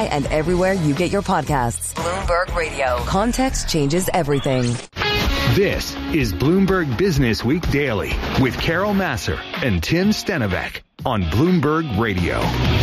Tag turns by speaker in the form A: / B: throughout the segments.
A: Spotify and everywhere you get your podcasts. Bloomberg Radio. Context changes everything.
B: This is Bloomberg Business Week Daily with Carol Massar and Tim Stenovec on Bloomberg Radio.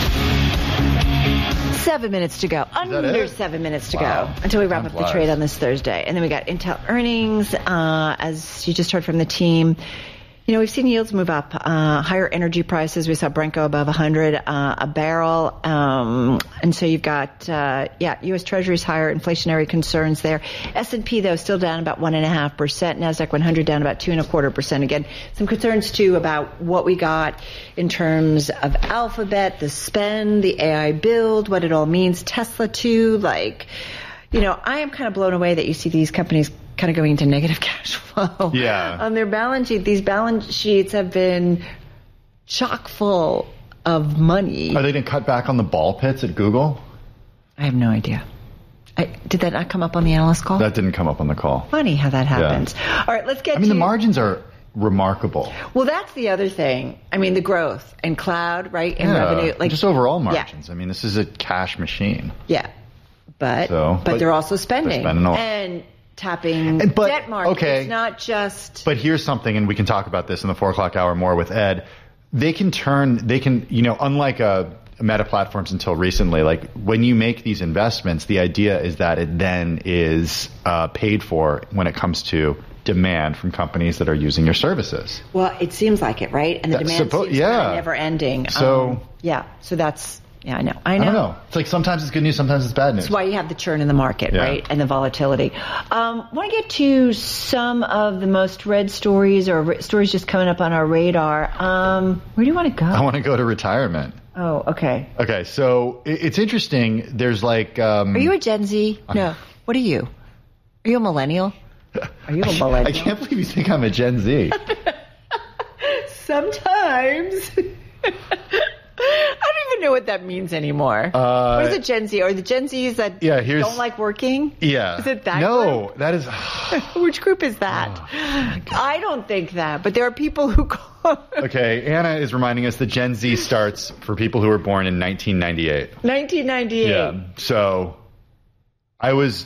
C: 7 minutes to go. Under 7 minutes to go until we wrap up the trade on this Thursday. And then we got Intel earnings, as you just heard from the team. You know, we've seen yields move up, higher energy prices. We saw Brent go above 100 a barrel. And so you've got, U.S. Treasuries higher, inflationary concerns there. S&P, though, still down about 1.5%. NASDAQ 100 down about 2.25%. Again, some concerns, too, about what we got in terms of Alphabet, the spend, the AI build, what it all means. Tesla, too, I am kind of blown away that you see these companies kind of going into negative cash flow on their balance sheet. These balance sheets have been chock full of money.
D: Are they going to cut back on the ball pits at Google?
C: I have no idea. Did that not come up on the analyst call?
D: That didn't come up on the call.
C: Funny how that happens. Yeah. All right, let's get
D: the margins are remarkable.
C: Well, that's the other thing. I mean, the growth and cloud, right, and revenue.
D: Just overall margins. Yeah. I mean, this is a cash machine.
C: Yeah. But they're also spending. And tapping debt markets. Okay. It's not just...
D: But here's something, and we can talk about this in the 4 o'clock hour more with Ed. They can, unlike Meta Platforms until recently, like when you make these investments, the idea is that it then is paid for when it comes to demand from companies that are using your services.
C: Well, it seems like it, right? And the demand seems never ending.
D: So
C: that's... Yeah, I know.
D: I don't know. It's like sometimes it's good news, sometimes it's bad news.
C: That's why you have the churn in the market, right? And the volatility. Want to get to some of the most read stories or stories just coming up on our radar. Where do you want to go?
D: I want to go to retirement.
C: Oh, okay.
D: Okay, so it's interesting. There's
C: are you a Gen Z? No. What are you? Are you a millennial? Are you a millennial?
D: I can't believe you think I'm a Gen Z.
C: Sometimes. I don't even know what that means anymore. What is a Gen Z? Or the Gen Zs that don't like working?
D: Yeah.
C: Is it that
D: No,
C: group?
D: That is...
C: Which group is that? I don't think that, but there are people who call...
D: Okay, Anna is reminding us that Gen Z starts for people who were born in 1998.
C: 1998.
D: Yeah, so... I was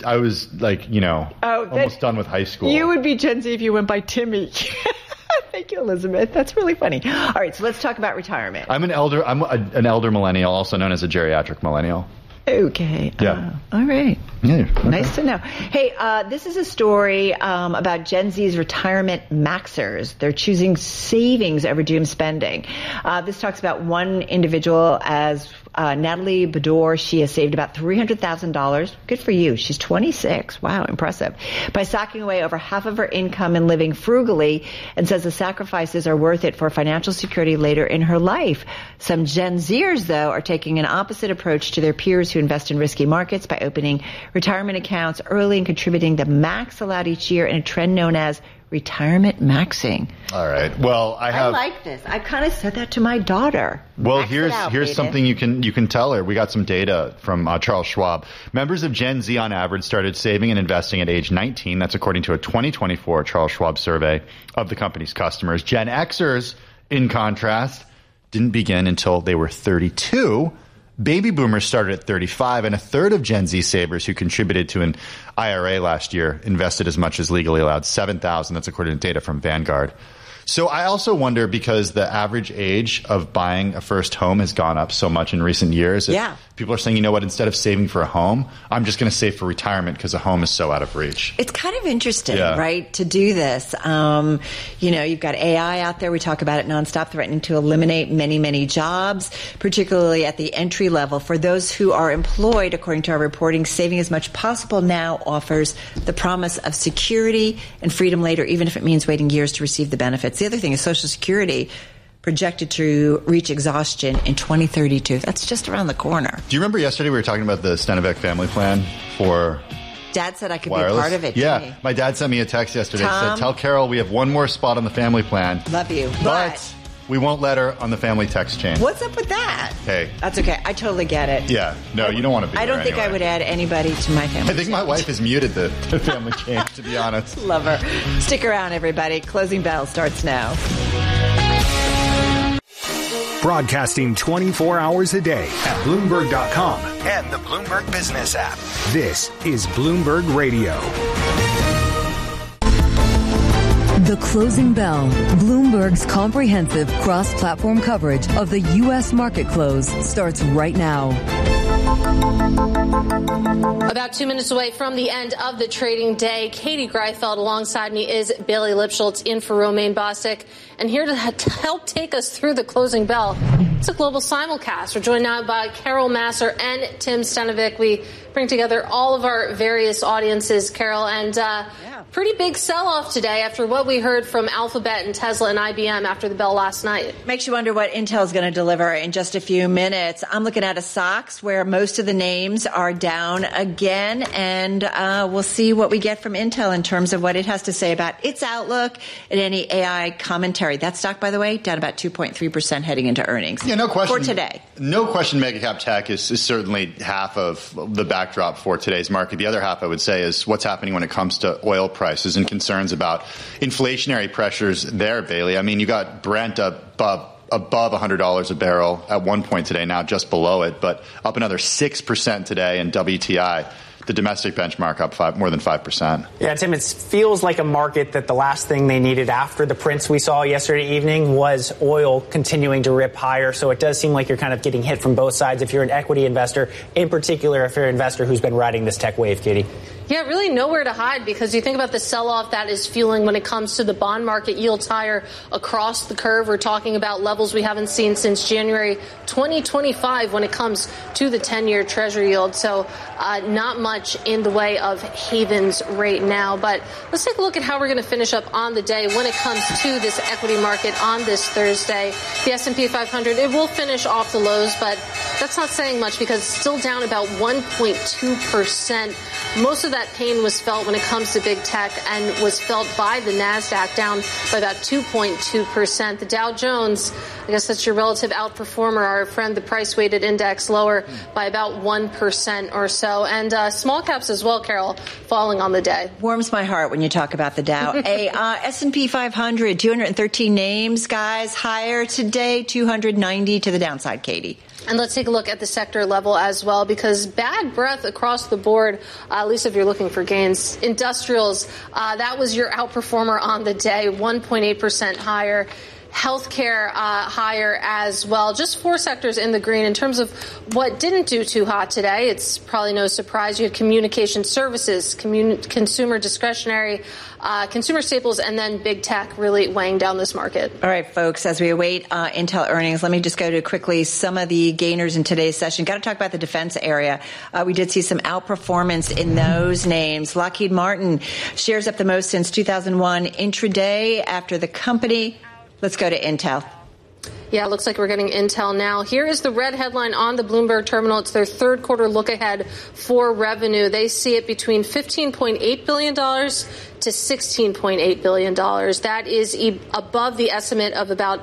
D: almost done with high school.
C: You would be Gen Z if you went by Timmy. Thank you, Elizabeth. That's really funny. All right, so let's talk about retirement.
D: I'm an elder millennial, also known as a geriatric millennial.
C: Okay.
D: Yeah.
C: All right.
D: Yeah. Okay.
C: Nice to know. Hey, this is a story about Gen Z's retirement maxers. They're choosing savings over doom spending. This talks about one individual as Natalie Bador. She has saved about $300,000. Good for you. She's 26. Wow, impressive. By socking away over half of her income and living frugally, and says the sacrifices are worth it for financial security later in her life. Some Gen Zers, though, are taking an opposite approach to their peers who invest in risky markets by opening retirement accounts early and contributing the max allowed each year in a trend known as retirement maxing.
D: All right. Well, I
C: like this. I kind of said that to my daughter.
D: Well, here's something you can tell her. We got some data from Charles Schwab. Members of Gen Z on average started saving and investing at age 19. That's according to a 2024 Charles Schwab survey of the company's customers. Gen Xers, in contrast, didn't begin until they were 32. Baby boomers started at 35, and a third of Gen Z savers who contributed to an IRA last year invested as much as legally allowed, $7,000. That's according to data from Vanguard. So I also wonder, because the average age of buying a first home has gone up so much in recent years. People are saying, you know what, instead of saving for a home, I'm just going to save for retirement because a home is so out of reach.
C: It's kind of interesting, right, to do this. You've got AI out there. We talk about it nonstop, threatening to eliminate many, many jobs, particularly at the entry level. For those who are employed, according to our reporting, saving as much possible now offers the promise of security and freedom later, even if it means waiting years to receive the benefits. The other thing is Social Security projected to reach exhaustion in 2032. That's just around the corner.
D: Do you remember yesterday we were talking about the Stenovec family plan for
C: Dad said I could
D: wireless?
C: Be a part of it.
D: Yeah. My dad sent me a text yesterday. He said, tell Carol we have one more spot on the family plan.
C: Love you.
D: But we won't let her on the family text chain.
C: What's up with that?
D: Hey.
C: That's okay. I totally get it.
D: Yeah. No, you don't want to be
C: I don't think I would add anybody to my family.
D: I think my wife has muted the family chain, to be honest.
C: Love her. Stick around, everybody. Closing bell starts now.
B: broadcasting 24 hours a day at Bloomberg.com and the Bloomberg Business app. This is Bloomberg Radio.
A: The Closing Bell, Bloomberg's comprehensive cross-platform coverage of the U.S. market close, starts right now.
E: About 2 minutes away from the end of the trading day, Katie Greifeld alongside me is Bailey Lipschultz in for Romaine Bostic. And here to help take us through the closing bell, it's a global simulcast. We're joined now by Carol Massar and Tim Stenovic. We bring together all of our various audiences, Carol, and pretty big sell-off today after what we heard from Alphabet and Tesla and IBM after the bell last night.
C: Makes you wonder what Intel is going to deliver in just a few minutes. I'm looking at a SOX where most of the names are down again, and we'll see what we get from Intel in terms of what it has to say about its outlook and any AI commentary. That stock, by the way, down about 2.3% heading into earnings.
D: Yeah, no question.
C: For today.
D: No question megacap tech is certainly half of the backdrop for today's market. The other half, I would say, is what's happening when it comes to oil prices and concerns about inflationary pressures there, Bailey. I mean, you got Brent above $100 a barrel at one point today, now just below it, but up another 6% today, and WTI, the domestic benchmark, up more than 5%.
F: Yeah, Tim, it feels like a market that the last thing they needed after the prints we saw yesterday evening was oil continuing to rip higher. So it does seem like you're kind of getting hit from both sides if you're an equity investor, in particular if you're an investor who's been riding this tech wave, Katie.
E: Yeah, really nowhere to hide because you think about the sell-off that is fueling when it comes to the bond market. Yields higher across the curve. We're talking about levels we haven't seen since January 2025 when it comes to the 10-year Treasury yield. So not much in the way of havens right now. But let's take a look at how we're going to finish up on the day when it comes to this equity market on this Thursday. The S&P 500, it will finish off the lows, but that's not saying much because it's still down about 1.2%. Most of that pain was felt when it comes to big tech and was felt by the NASDAQ, down by about 2.2%. The Dow Jones, I guess that's your relative outperformer, our friend, the price-weighted index, lower by about 1% or so. And small caps as well, Carol, falling on the day.
C: Warms my heart when you talk about the Dow. S&P 500, 213 names, guys, higher today, 290 to the downside, Katie.
E: And let's take a look at the sector level as well, because bad breath across the board, at least if you're looking for gains. Industrials, that was your outperformer on the day, 1.8% higher. Healthcare higher as well. Just four sectors in the green. In terms of what didn't do too hot today, it's probably no surprise. You had communication services, consumer discretionary, consumer staples, and then big tech really weighing down this market.
C: All right, folks, as we await Intel earnings, let me just go to quickly some of the gainers in today's session. Got to talk about the defense area. We did see some outperformance in those names. Lockheed Martin shares up the most since 2001 intraday after the company. Let's go to Intel.
E: Yeah, it looks like we're getting Intel now. Here is the red headline on the Bloomberg terminal. It's their third quarter look ahead for revenue. They see it between $15.8 billion to $16.8 billion. That is above the estimate of about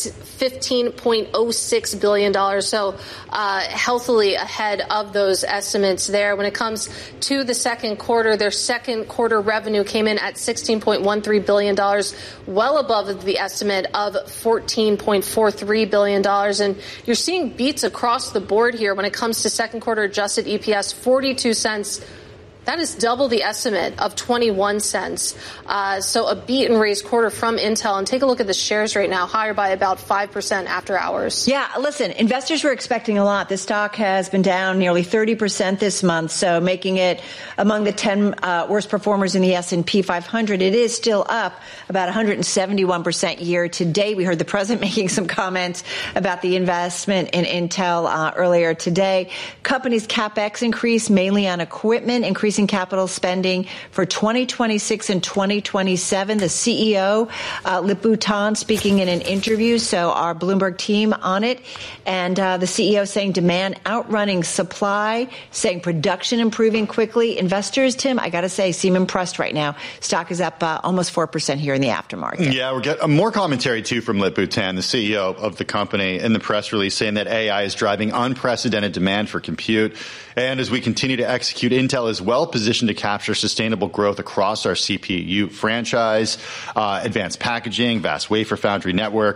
E: $15.06 billion. So healthily ahead of those estimates there. When it comes to the second quarter, their second quarter revenue came in at $16.13 billion, well above the estimate of $14.43 billion. And you're seeing beats across the board here when it comes to second quarter adjusted EPS, 42 cents. That is double the estimate of 21 cents. So a beat and raise quarter from Intel. And take a look at the shares right now, higher by about 5% after hours.
C: Yeah, listen, investors were expecting a lot. The stock has been down nearly 30% this month, so making it among the 10 worst performers in the S&P 500. It is still up about 171% year to date. We heard the president making some comments about the investment in Intel earlier today. Company's CapEx increase mainly on equipment, increasing capital spending for 2026 and 2027. The CEO, Lip-Bu Tan, speaking in an interview, so our Bloomberg team on it. And the CEO saying demand outrunning supply, saying production improving quickly. Investors, Tim, I got to say, seem impressed right now. Stock is up almost 4% here in the aftermarket.
D: Yeah, we'll get more commentary, too, from Lip-Bu Tan, the CEO of the company, in the press release saying that AI is driving unprecedented demand for compute. And as we continue to execute, Intel is well positioned to capture sustainable growth across our CPU franchise, advanced packaging, vast wafer foundry network.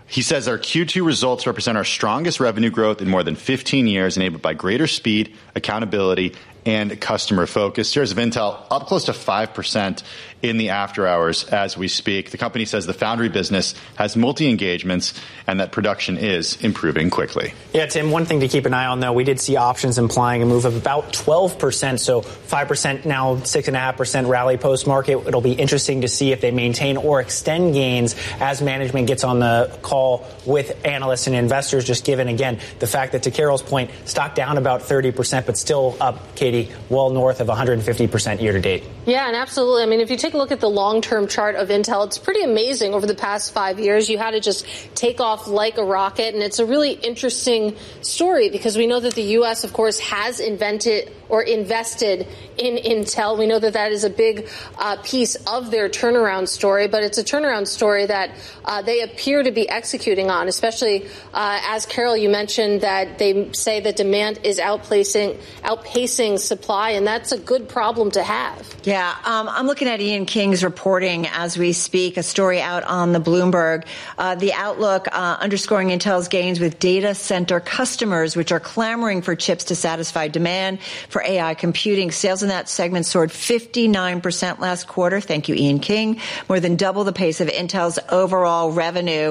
D: He says our Q2 results represent our strongest revenue growth in more than 15 years, enabled by greater speed, accountability, and customer focus. Shares of Intel up close to 5% in the after hours as we speak. The company says the foundry business has multi-engagements and that production is improving quickly.
F: Yeah, Tim, one thing to keep an eye on, though, we did see options implying a move of about 12%, so 5% now, 6.5% rally post-market. It'll be interesting to see if they maintain or extend gains as management gets on the call with analysts and investors, just given, again, the fact that, to Carol's point, stock down about 30%, but still up, Katie, well north of 150% year to date.
E: Yeah, and absolutely. I mean, if you take a look at the long-term chart of Intel, it's pretty amazing. Over the past 5 years, you had to just take off like a rocket. And it's a really interesting story because we know that the U.S., of course, has invented or invested in Intel. We know that that is a big piece of their turnaround story, but it's a turnaround story that they appear to be executing on, especially as Carol, you mentioned that they say that demand is outpacing supply, and that's a good problem to have.
C: Yeah, I'm looking at Ian King's reporting as we speak, a story out on the Bloomberg. The outlook underscoring Intel's gains with data center customers, which are clamoring for chips to satisfy demand for AI computing. Sales in that segment soared 59% last quarter. Thank you, Ian King. More than double the pace of Intel's overall revenue.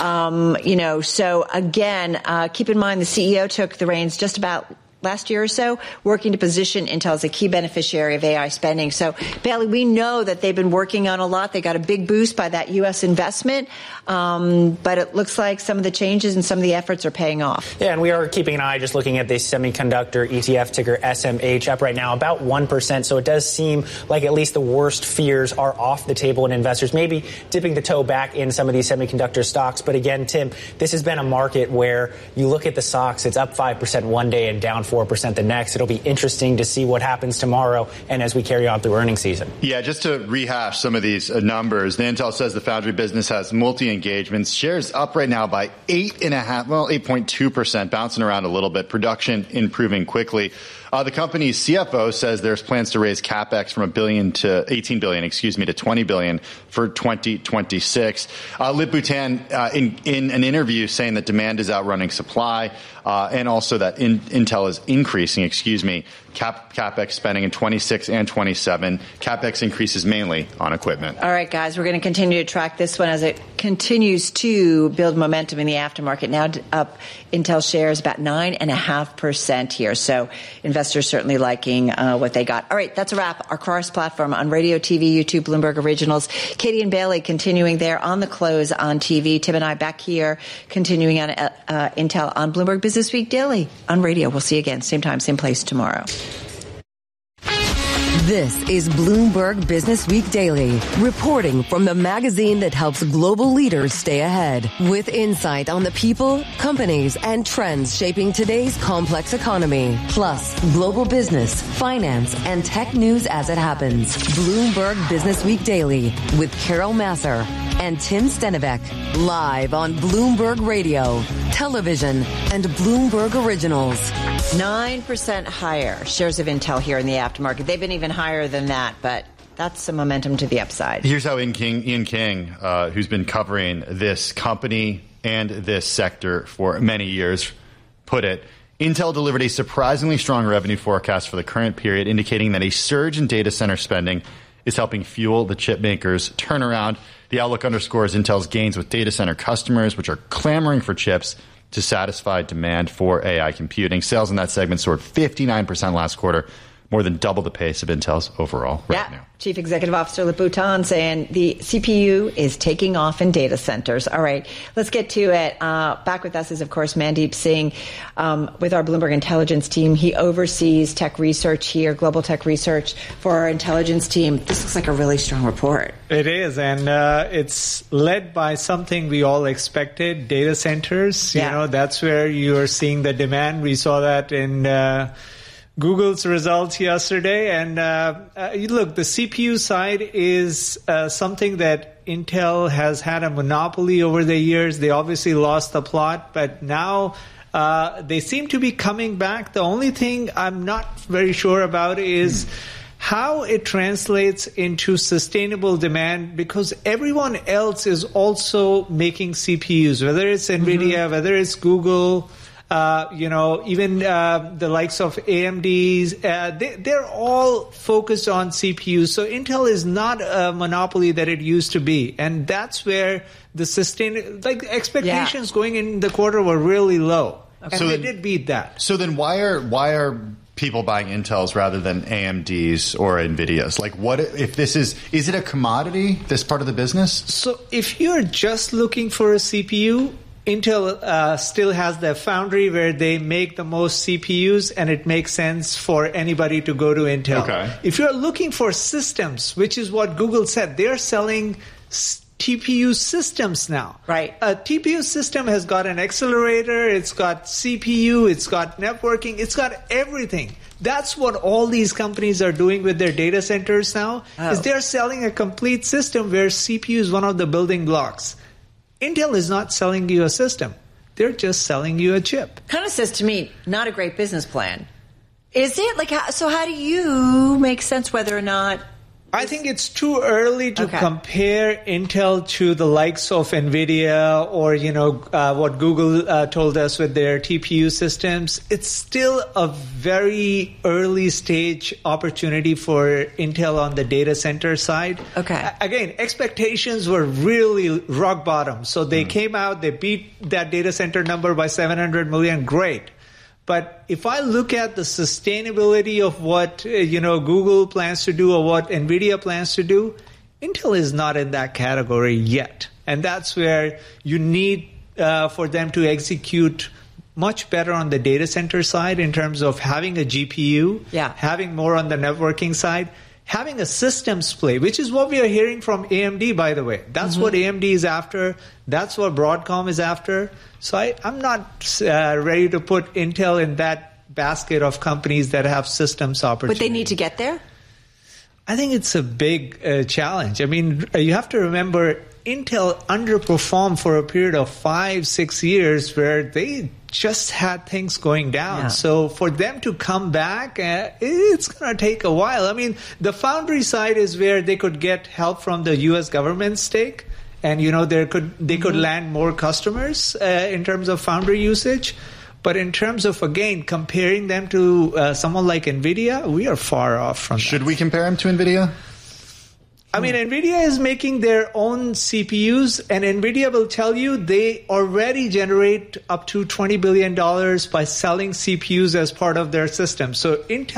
C: So again, keep in mind the CEO took the reins just about last year or so, working to position Intel as a key beneficiary of AI spending. So, Bailey, we know that they've been working on a lot. They got a big boost by that U.S. investment, but it looks like some of the changes and some of the efforts are paying off.
F: Yeah, and we are keeping an eye just looking at the semiconductor ETF ticker SMH up right now about 1%. So it does seem like at least the worst fears are off the table and investors maybe dipping the toe back in some of these semiconductor stocks. But again, Tim, this has been a market where you look at the stocks, it's up 5% one day and down 4% the next. It'll be interesting to see what happens tomorrow and as we carry on through earnings season.
D: Yeah, just to rehash some of these numbers, the Intel says the foundry business has multi-engagements. Shares up right now by 8.2%, bouncing around a little bit. Production improving quickly. The company's CFO says there's plans to raise CapEx from $18 billion to $20 billion for 2026. Lip-Bu Tan in an interview saying that demand is outrunning supply, and also that Intel is increasing, CapEx spending in 26 and 27. CapEx increases mainly on equipment.
C: All right, guys, we're going to continue to track this one as it continues to build momentum in the aftermarket. Now up Intel shares about 9.5% here. So investors certainly liking what they got. All right, that's a wrap. Our cross-platform on radio, TV, YouTube, Bloomberg Originals. Katie and Bailey continuing there on the close on TV. Tim and I back here continuing on Intel on Bloomberg Business Week Daily on radio. We'll see you again, same time, same place tomorrow.
A: This is Bloomberg Business Week Daily, reporting from the magazine that helps global leaders stay ahead, with insight on the people, companies, and trends shaping today's complex economy, plus global business, finance, and tech news as it happens. Bloomberg Business Week Daily with Carol Massar and Tim Stenivek, live on Bloomberg Radio, television, and Bloomberg Originals.
C: 9% higher shares of Intel here in the aftermarket. They've been even higher than that, but that's some momentum to the upside.
D: Here's how Ian King, who's been covering this company and this sector for many years, put it. Intel delivered a surprisingly strong revenue forecast for the current period, indicating that a surge in data center spending is helping fuel the chip makers' turnaround. The outlook underscores Intel's gains with data center customers, which are clamoring for chips to satisfy demand for AI computing. Sales in that segment soared 59% last quarter, more than double the pace of Intel's overall revenue.
C: Yeah. Chief Executive Officer Lip-Bu Tan saying the CPU is taking off in data centers. All right, let's get to it. Back with us is, of course, Mandeep Singh with our Bloomberg Intelligence team. He oversees tech research here, global tech research for our intelligence team. This looks like a really strong report.
G: It is, and it's led by something we all expected, data centers. You know, that's where you're seeing the demand. We saw that in Google's results yesterday. And look, the CPU side is something that Intel has had a monopoly over the years. They obviously lost the plot, but now they seem to be coming back. The only thing I'm not very sure about is How it translates into sustainable demand, because everyone else is also making CPUs, whether it's NVIDIA, whether it's Google, even the likes of AMD's, they're all focused on CPUs. So Intel is not a monopoly that it used to be. And that's where the expectations going in the quarter were really low. Okay. And they did beat that.
D: So then why are people buying Intels rather than AMD's or NVIDIA's? Like, what if this is it a commodity, this part of the business?
G: So if you're just looking for a CPU, Intel still has their foundry where they make the most CPUs, and it makes sense for anybody to go to Intel.
D: Okay.
G: If you're looking for systems, which is what Google said, they're selling TPU systems now.
C: Right.
G: A TPU system has got an accelerator, it's got CPU, it's got networking, it's got everything. That's what all these companies are doing with their data centers now, is they're selling a complete system where CPU is one of the building blocks. Intel is not selling you a system. They're just selling you a chip.
C: Kind of says to me, not a great business plan. Is it? So how do you make sense whether or not...
G: I think it's too early to compare Intel to the likes of NVIDIA or, what Google told us with their TPU systems. It's still a very early stage opportunity for Intel on the data center side.
C: Okay.
G: Again, expectations were really rock bottom. So they came out, they beat that data center number by 700 million. Great. But if I look at the sustainability of what Google plans to do or what NVIDIA plans to do, Intel is not in that category yet. And that's where you need for them to execute much better on the data center side in terms of having a GPU, having more on the networking side, having a systems play, which is what we are hearing from AMD, by the way. That's what AMD is after. That's what Broadcom is after. So I'm not ready to put Intel in that basket of companies that have systems opportunities.
C: But they need to get there?
G: I think it's a big challenge. I mean, you have to remember Intel underperformed for a period of 5-6 years where they just had things going down. Yeah. So for them to come back, it's going to take a while. I mean, the foundry side is where they could get help from the U.S. government stake. And, they could land more customers in terms of foundry usage. But in terms of, again, comparing them to someone like NVIDIA, we are far off from that.
D: Should we compare them to NVIDIA?
G: I mean, NVIDIA is making their own CPUs, and NVIDIA will tell you they already generate up to $20 billion by selling CPUs as part of their system. So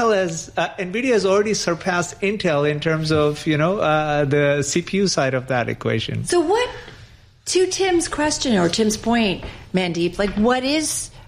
G: NVIDIA has already surpassed Intel in terms of, the CPU side of that equation.
C: So to Tim's question or Tim's point, Mandeep, what is